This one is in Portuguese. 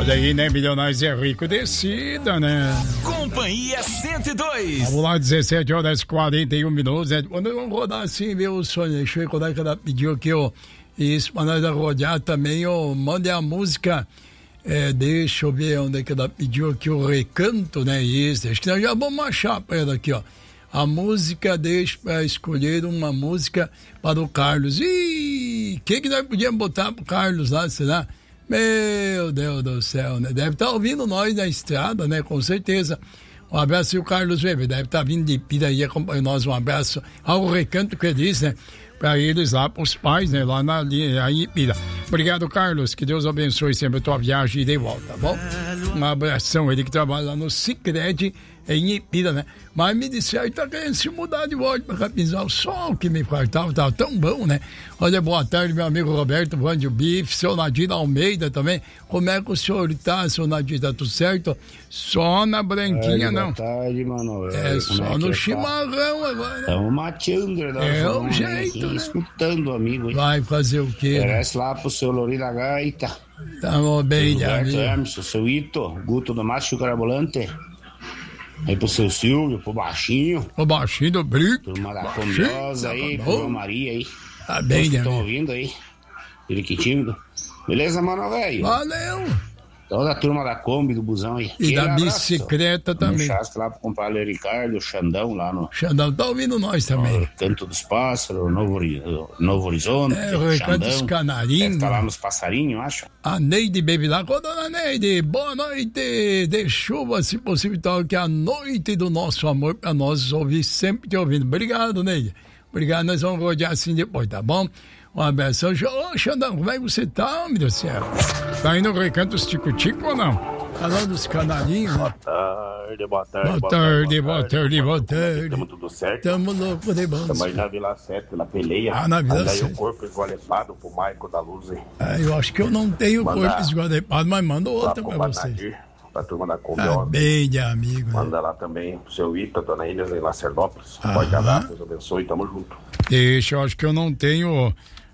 Olha aí, né? Milionários é rico, decida, né? Companhia 102. Vamos lá, 17h41, né? Quando eu rodar assim, ver o sonho, deixa eu recordar que ela pediu aqui, ó. Isso, pra nós rodear também, ó. Mande a música. Deixa eu ver onde é que ela pediu aqui o recanto, né? Isso, acho que nós já vamos achar pra ela aqui, ó. A música, deixa pra escolher uma música para o Carlos. Ih, o que nós podíamos botar pro Carlos lá, será? Meu Deus do céu, né? Deve estar ouvindo nós na estrada, né? Com certeza. Um abraço e o Carlos Weber, deve estar vindo de Piraí acompanhando nós. Um abraço ao recanto que ele disse, né? Para eles lá, para os pais, né? Lá na linha, aí Pira. Obrigado, Carlos. Que Deus abençoe sempre a tua viagem e de volta, tá bom? Um abração. Ele que trabalha lá no Sicredi em Ipira, né? Mas me disseram que tá querendo se mudar de volta para Capinzal. Só o que me faltava, tava tão bom, né? Olha, boa tarde, meu amigo Roberto Vande Bife, seu Nadir Almeida também. Como é que o senhor tá, seu Nadir? Tá tudo certo? Só na branquinha, não. Boa tarde, mano. Só no chimarrão agora. Estamos mateando, o jeito, né? Escutando o amigo, hein? Vai fazer o quê? Parece lá pro seu Lori da Gaita. Tamo bem, amigo. Emerson, seu Ito, Guto do Macho Carabolante. Aí pro seu Silvio, pro Baixinho. O Baixinho do Brito. Turma da Combiosa aí, pro Maria aí. Tá bem, né? Estão ouvindo aí. Periquitinho. Beleza, mano, velho? Valeu. Toda a turma da Kombi, do busão aí. E da bicicleta também. Chasco lá pra comprar o Ricardo, o Xandão lá no... Xandão tá ouvindo nós também. Canto dos Pássaros, Novo Horizonte. O Recanto dos Canarinhos. Tá lá nos passarinhos, acho. A Neide Baby lá. Ô, dona Neide, boa noite. De chuva, se possível, então, que a noite do nosso amor pra nós ouvir, sempre te ouvindo. Obrigado, Neide. Obrigado, nós vamos rodear assim depois, tá bom? Um abraço. Ô, Xandão, como é que você tá, meu Deus do céu? Tá indo no Recanto dos Tico-Tico ou não? Falando dos canarinhos. Boa tarde. Boa tarde. Tamo tudo certo? Tamo louco de bom. Tamo aí na Vila 7, na peleia. Na Vila 7. Aí o corpo esgualepado pro Maico da Luz aí. Eu acho que eu não tenho corpo esgualepado, mas manda outra pra você. Pra turma da Combiosa. Bem de amigo. Manda lá também pro seu Ita, dona Inês em Lacerdópolis. Pode dar, Deus abençoe, tamo junto. Deixa, eu acho que eu não tenho